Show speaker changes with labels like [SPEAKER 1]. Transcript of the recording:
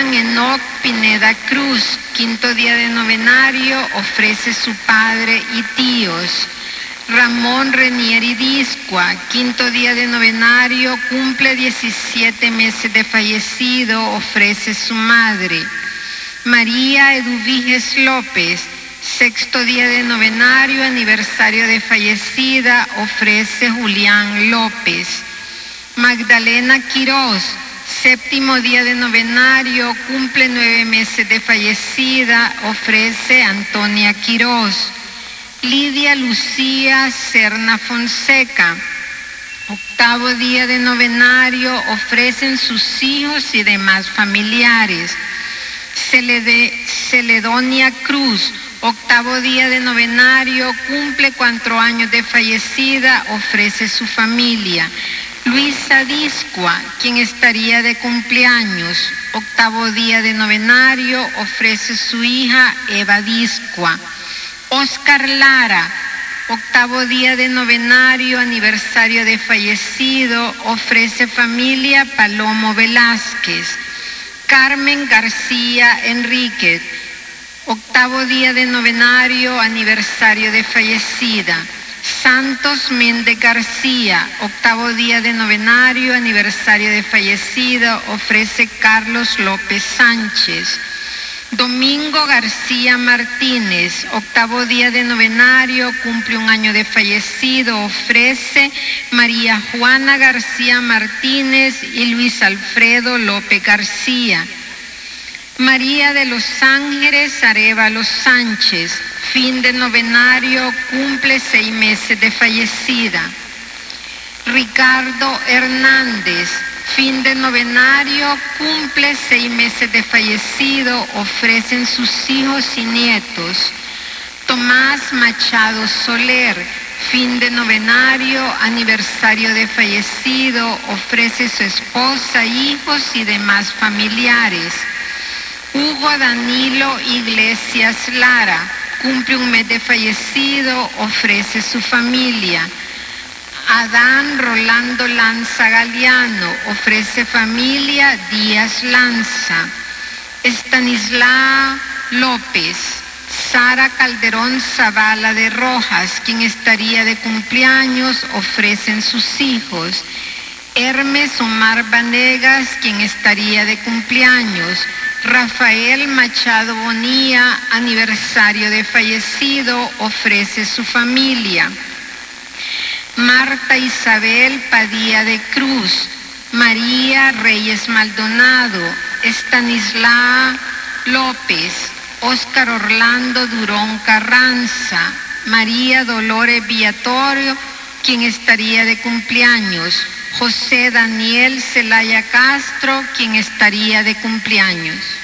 [SPEAKER 1] Brian Enoch Pineda Cruz, 5º día de novenario, ofrece su padre y tíos. Ramón Renieri Discua, 5º día de novenario, cumple 17 meses de fallecido, ofrece su madre. María Eduviges López, 6º día de novenario, aniversario de fallecida, ofrece Julián López. Magdalena Quirós, 7º día de novenario, cumple 9 meses de fallecida, ofrece Antonia Quirós. Lidia Lucía Serna Fonseca, 8º día de novenario, ofrecen sus hijos y demás familiares. Celedonia Cruz, 8º día de novenario, cumple 4 años de fallecida, ofrece su familia. Luisa Discua, quien estaría de cumpleaños, 8º día de novenario, ofrece su hija Eva Discua. Oscar Lara, 8º día de novenario, aniversario de fallecido, ofrece familia Palomo Velázquez. Carmen García Enríquez, 8º día de novenario, aniversario de fallecida. Santos Méndez García, 8º día de novenario, aniversario de fallecida, ofrece Carlos López Sánchez. Domingo García Martínez, 8º día de novenario, cumple 1 año de fallecido, ofrece María Juana García Martínez y Luis Alfredo López García. María de los Ángeles Arévalo Sánchez, fin de novenario, cumple 6 meses de fallecida. Ricardo Hernández, fin de novenario, cumple 6 meses de fallecido, ofrecen sus hijos y nietos. Tomás Machado Soler, fin de novenario, aniversario de fallecido, ofrece su esposa, hijos y demás familiares. Hugo Danilo Iglesias Lara, cumple 1 mes de fallecido, ofrece su familia. Adán Rolando Lanza Galeano, ofrece familia Díaz Lanza. Estanislao López, Sara Calderón Zavala de Rojas, quien estaría de cumpleaños, ofrecen sus hijos. Hermes Omar Vanegas, quien estaría de cumpleaños. Rafael Machado Bonilla, aniversario de fallecido, ofrece su familia. Marta Isabel Padilla de Cruz, María Reyes Maldonado, Estanislao López, Óscar Orlando Durón Carranza, María Dolores Villatorio, quien estaría de cumpleaños. José Daniel Zelaya Castro, quien estaría de cumpleaños.